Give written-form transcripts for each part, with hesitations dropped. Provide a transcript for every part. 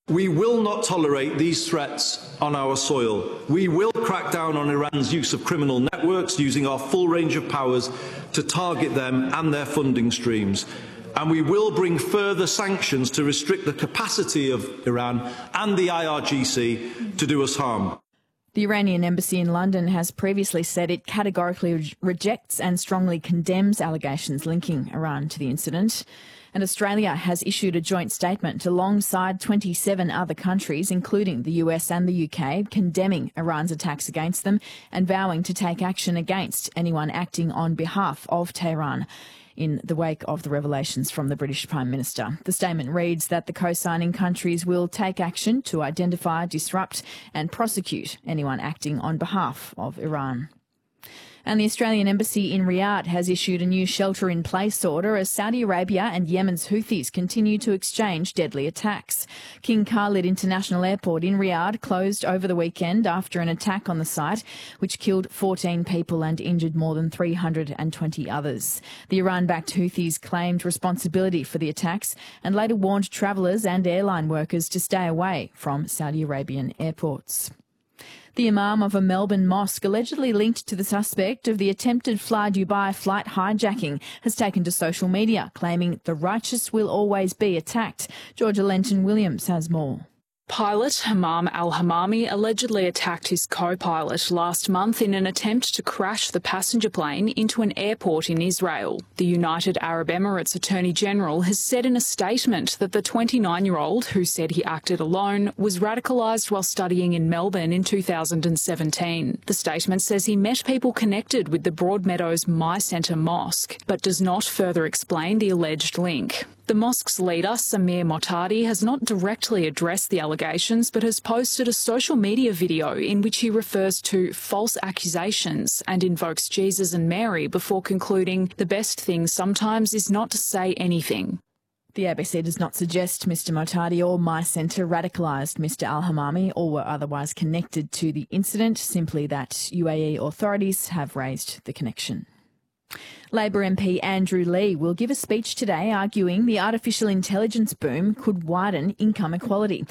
We will not tolerate these threats on our soil. We will crack down on Iran's use of criminal networks, using our full range of powers to target them and their funding streams. And we will bring further sanctions to restrict the capacity of Iran and the IRGC to do us harm. The Iranian embassy in London has previously said it categorically rejects and strongly condemns allegations linking Iran to the incident. And Australia has issued a joint statement alongside 27 other countries, including the US and the UK, condemning Iran's attacks against them and vowing to take action against anyone acting on behalf of Tehran in the wake of the revelations from the British Prime Minister. The statement reads that the co-signing countries will take action to identify, disrupt and prosecute anyone acting on behalf of Iran. And the Australian Embassy in Riyadh has issued a new shelter-in-place order as Saudi Arabia and Yemen's Houthis continue to exchange deadly attacks. King Khalid International Airport in Riyadh closed over the weekend after an attack on the site, which killed 14 people and injured more than 320 others. The Iran-backed Houthis claimed responsibility for the attacks and later warned travellers and airline workers to stay away from Saudi Arabian airports. The imam of a Melbourne mosque allegedly linked to the suspect of the attempted Fly Dubai flight hijacking has taken to social media, claiming the righteous will always be attacked. Georgia Lenton-Williams has more. Pilot Hammam al-Hammami allegedly attacked his co-pilot last month in an attempt to crash the passenger plane into an airport in Israel. The United Arab Emirates Attorney General has said in a statement that the 29-year-old, who said he acted alone, was radicalised while studying in Melbourne in 2017. The statement says he met people connected with the Broadmeadows My Centre Mosque, but does not further explain the alleged link. The mosque's leader, Samir Motadi, has not directly addressed the allegations but has posted a social media video in which he refers to false accusations and invokes Jesus and Mary before concluding the best thing sometimes is not to say anything. The ABC does not suggest Mr Motadi or My Centre radicalised Mr al-Hammami or were otherwise connected to the incident, simply that UAE authorities have raised the connection. Labor MP Andrew Leigh will give a speech today arguing the artificial intelligence boom could widen income inequality,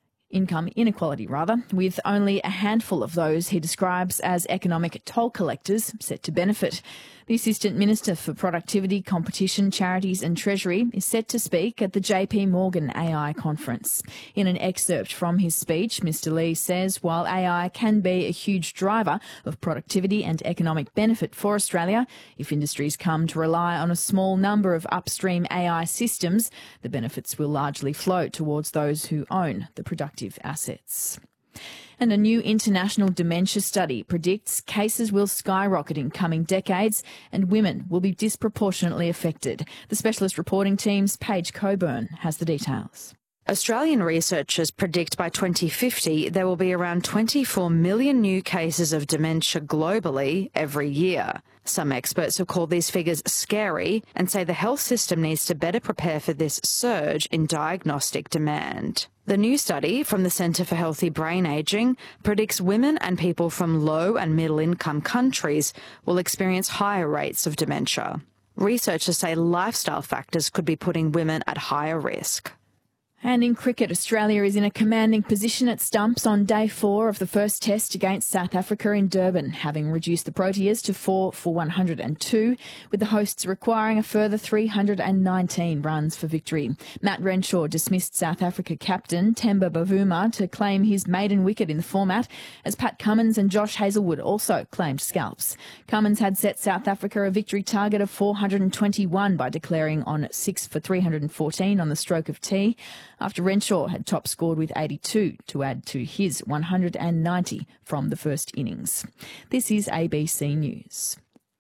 with only a handful of those he describes as economic toll collectors set to benefit. The Assistant Minister for Productivity, Competition, Charities and Treasury is set to speak at the JP Morgan AI conference. In an excerpt from his speech, Mr Leigh says while AI can be a huge driver of productivity and economic benefit for Australia, if industries come to rely on a small number of upstream AI systems, the benefits will largely flow towards those who own the productive assets. And a new international dementia study predicts cases will skyrocket in coming decades and women will be disproportionately affected. The specialist reporting team's Paige Coburn has the details. Australian researchers predict by 2050 there will be around 24 million new cases of dementia globally every year. Some experts have called these figures scary and say the health system needs to better prepare for this surge in diagnostic demand. The new study from the Centre for Healthy Brain Ageing predicts women and people from low and middle income countries will experience higher rates of dementia. Researchers say lifestyle factors could be putting women at higher risk. And in cricket, Australia is in a commanding position at stumps on day 4 of the first test against South Africa in Durban, having reduced the Proteas to 4 for 102, with the hosts requiring a further 319 runs for victory. Matt Renshaw dismissed South Africa captain Temba Bavuma to claim his maiden wicket in the format, as Pat Cummins and Josh Hazlewood also claimed scalps. Cummins had set South Africa a victory target of 421 by declaring on 6 for 314 on the stroke of tea, after Renshaw had top scored with 82 to add to his 190 from the first innings. This is ABC News.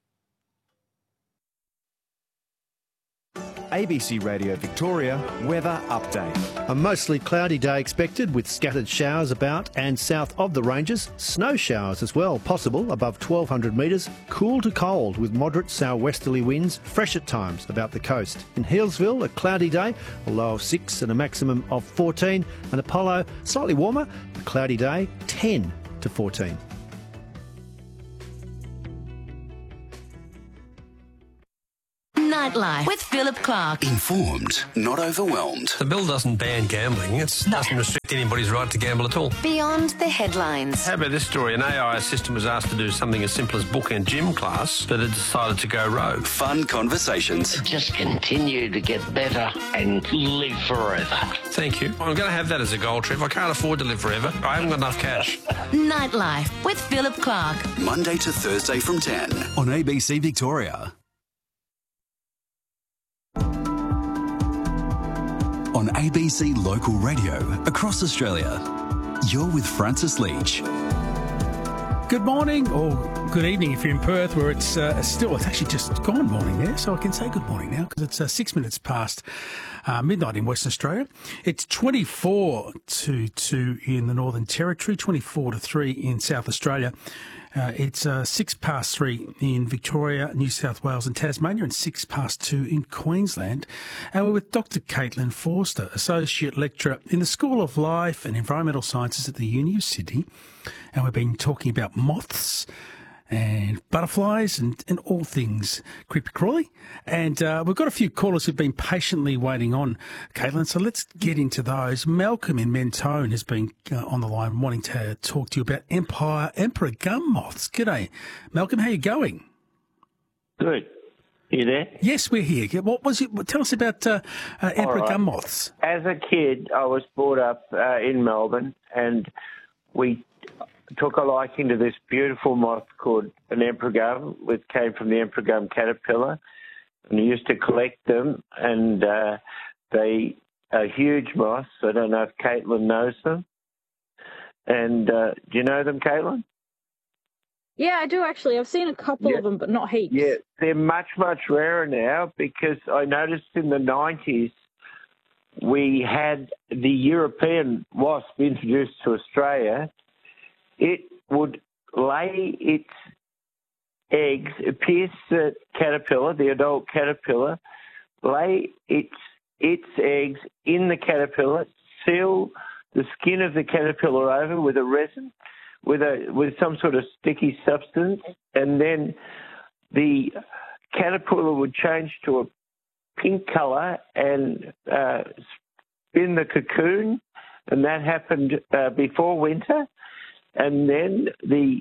ABC Radio Victoria weather update. A mostly cloudy day expected with scattered showers about and south of the ranges. Snow showers as well possible above 1,200 metres. Cool to cold with moderate southwesterly winds, fresh at times about the coast. In Healesville, a cloudy day, a low of 6 and a maximum of 14. And Apollo, slightly warmer, a cloudy day, 10 to 14. Nightlife with Philip Clark. Informed, not overwhelmed. The bill doesn't ban gambling. It doesn't restrict anybody's right to gamble at all. Beyond the headlines. How about this story? An AI assistant was asked to do something as simple as book a gym class, but it decided to go rogue. Fun conversations. Just continue to get better and live forever. Thank you. I'm going to have that as a goal, Trev. I can't afford to live forever. I haven't got enough cash. Nightlife with Philip Clark. Monday to Thursday from 10 on ABC Victoria. On ABC Local Radio across Australia. You're with Francis Leach. Good morning, or good evening if you're in Perth, where it's actually just gone morning there, so I can say good morning now because it's 6 minutes past midnight in Western Australia. It's 24 to 2 in the Northern Territory, 24 to 3 in South Australia. It's 6 past 3 in Victoria, New South Wales and Tasmania, and 6 past 2 in Queensland. And we're with Dr. Caitlin Forster, Associate Lecturer in the School of Life and Environmental Sciences at the Uni of Sydney. And we've been talking about moths and butterflies and all things creepy-crawly. And we've got a few callers who've been patiently waiting on, Caitlin, so let's get into those. Malcolm in Mentone has been on the line wanting to talk to you about emperor gum moths. G'day, Malcolm, how are you going? Good. You there? Yes, we're here. What was it? Tell us about emperor gum moths. As a kid, I was brought up in Melbourne, and we took a liking to this beautiful moth called an emperor gum, which came from the emperor gum caterpillar. And we used to collect them, and they are huge moths. I don't know if Caitlin knows them. And do you know them, Caitlin? Yeah, I do actually. I've seen a couple of them, but not heaps. Yeah, they're much, much rarer now because I noticed in the 90s we had the European wasp introduced to Australia. It would lay its eggs, pierce the caterpillar, the adult caterpillar, lay its eggs in the caterpillar, seal the skin of the caterpillar over with a resin, with some sort of sticky substance, and then the caterpillar would change to a pink colour and spin the cocoon, and that happened before winter. And then the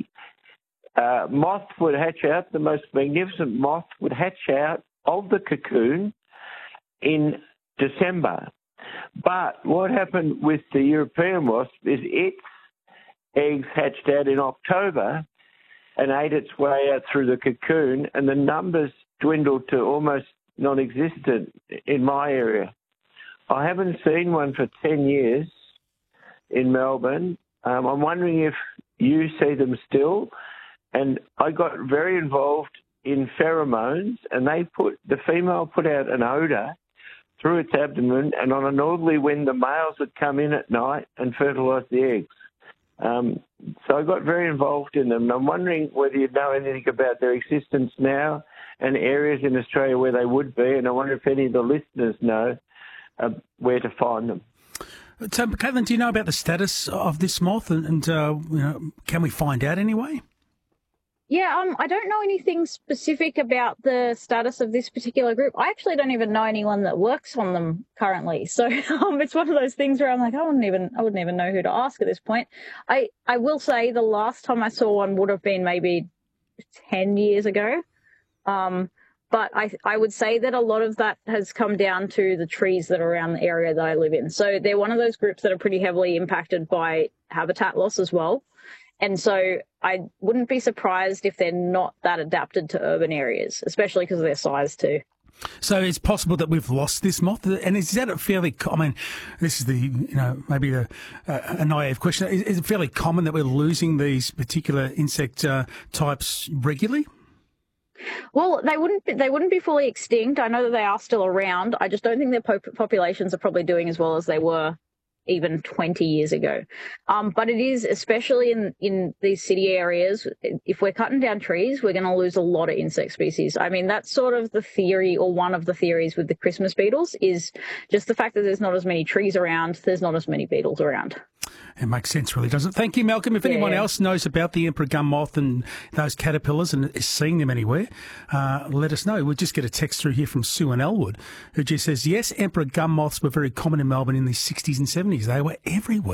moth would hatch out, the most magnificent moth would hatch out of the cocoon in December. But what happened with the European wasp is its eggs hatched out in October and ate its way out through the cocoon, and the numbers dwindled to almost non-existent in my area. I haven't seen one for 10 years in Melbourne. I'm wondering if you see them still. And I got very involved in pheromones, and the female put out an odour through its abdomen, and on a northerly wind, the males would come in at night and fertilise the eggs. So I got very involved in them, and I'm wondering whether you know anything about their existence now and areas in Australia where they would be, and I wonder if any of the listeners know where to find them. So, Caitlin, do you know about the status of this moth, and can we find out anyway? Yeah, I don't know anything specific about the status of this particular group. I actually don't even know anyone that works on them currently. So it's one of those things where I'm like, I wouldn't even know who to ask at this point. I will say the last time I saw one would have been maybe 10 years ago. But I would say that a lot of that has come down to the trees that are around the area that I live in. So they're one of those groups that are pretty heavily impacted by habitat loss as well. And so I wouldn't be surprised if they're not that adapted to urban areas, especially because of their size too. So it's possible that we've lost this moth, and is that a fairly common? This is maybe a naive question. Is it fairly common that we're losing these particular insect types regularly? Well, they wouldn't be fully extinct. I know that they are still around. I just don't think their populations are probably doing as well as they were even 20 years ago. But it is, especially in these city areas, if we're cutting down trees, we're going to lose a lot of insect species. I mean, that's sort of the theory, or one of the theories with the Christmas beetles, is just the fact that there's not as many trees around, there's not as many beetles around. It makes sense, really, doesn't it? Thank you, Malcolm. If anyone else knows about the emperor gum moth and those caterpillars and is seeing them anywhere, let us know. We'll just get a text through here from Sue in Elwood, who just says, yes, emperor gum moths were very common in Melbourne in the 60s and 70s. They were everywhere.